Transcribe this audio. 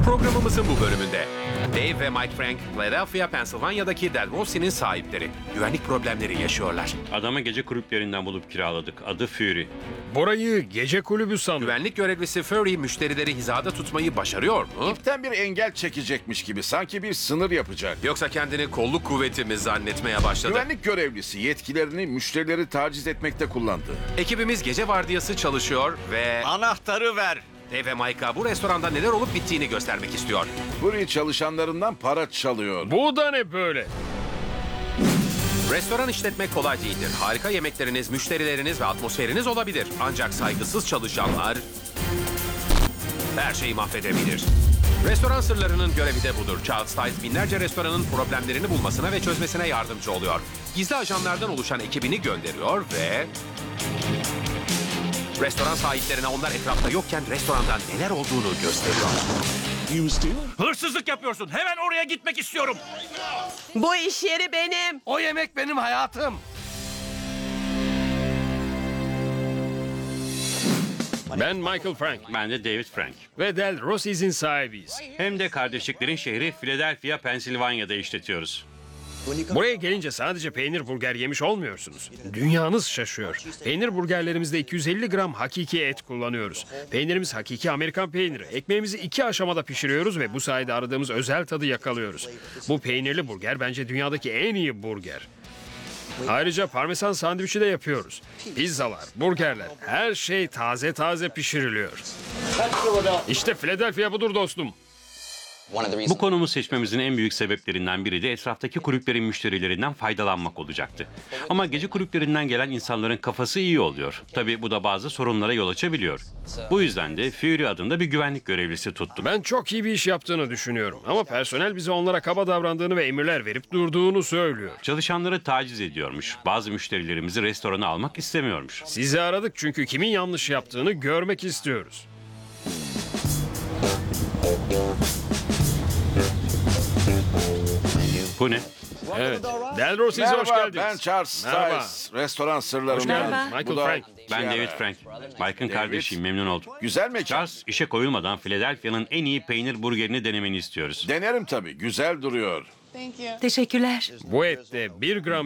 Programımızın bu bölümünde Dave ve Mike Frank, Philadelphia, Pennsylvania'daki Del Rossi'nin sahipleri. Güvenlik problemleri yaşıyorlar. Adamı gece kulüplerinden bulup kiraladık. Adı Fury. Burayı gece kulübü sandım. Güvenlik görevlisi Fury müşterileri hizada tutmayı başarıyor mu? İpten bir engel çekecekmiş gibi sanki bir sınır yapacak. Yoksa kendini kolluk kuvveti mi zannetmeye başladı? Güvenlik görevlisi yetkilerini müşterileri taciz etmekte kullandı. Ekibimiz gece vardiyası çalışıyor ve Anahtarı ver. Dave ve Mike'a bu restoranda neler olup bittiğini göstermek istiyor. Fury çalışanlarından para çalıyor. Bu da ne böyle? Restoran işletmek kolay değildir. Harika yemekleriniz, müşterileriniz ve atmosferiniz olabilir. Ancak saygısız çalışanlar her şeyi mahvedebilir. Restoran sırlarının görevi de budur. Charles Stiles binlerce restoranın problemlerini bulmasına ve çözmesine yardımcı oluyor. Gizli ajanlardan oluşan ekibini gönderiyor ve restoran sahiplerine onlar etrafta yokken restorandan neler olduğunu gösteriyor. Hırsızlık yapıyorsun. Hemen oraya gitmek istiyorum. Bu iş yeri benim. O yemek benim hayatım. Ben Michael Frank Ben de David Frank. ve Del Rossi'nin sahibiyiz. Hem de kardeşliklerin şehri Philadelphia, Pennsylvania'da işletiyoruz. Buraya gelince sadece peynir burger yemiş olmuyorsunuz. Dünyanız şaşıyor. Peynir burgerlerimizde 250 gram hakiki et kullanıyoruz. Peynirimiz hakiki Amerikan peyniri. Ekmeğimizi 2 aşamada pişiriyoruz ve bu sayede aradığımız özel tadı yakalıyoruz. Bu peynirli burger bence dünyadaki en iyi burger. Ayrıca parmesan sandviçi de yapıyoruz. Pizzalar, burgerler, her şey taze taze pişiriliyor. İşte Philadelphia budur dostum. Bu konumu seçmemizin en büyük sebeplerinden biri de etraftaki kulüplerin müşterilerinden faydalanmak olacaktı. Ama gece kulüplerinden gelen insanların kafası iyi oluyor. Tabii bu da bazı sorunlara yol açabiliyor. Bu yüzden de Fury adında bir güvenlik görevlisi tuttuk. Ben çok iyi bir iş yaptığını düşünüyorum. Ama personel bize onlara kaba davrandığını ve emirler verip durduğunu söylüyor. Çalışanları taciz ediyormuş. Bazı müşterilerimizi restorana almak istemiyormuş. Sizi aradık çünkü kimin yanlış yaptığını görmek istiyoruz. Bu ne? Evet. Del Rossi'ye hoş Merhaba, geldiniz. ben Charles Merhaba. Stiles. Restoran sırlarından. Hoş geldiniz. Merhaba. Michael Bu da Frank. Ben Ciara. David Frank. Mike'ın kardeşiyim, memnun oldum. Güzel mekan. Charles, işe koyulmadan Philadelphia'nın en iyi peynir burgerini denemeni istiyoruz. Denerim tabii. Güzel duruyor. Teşekkürler. Bu ette 1 gram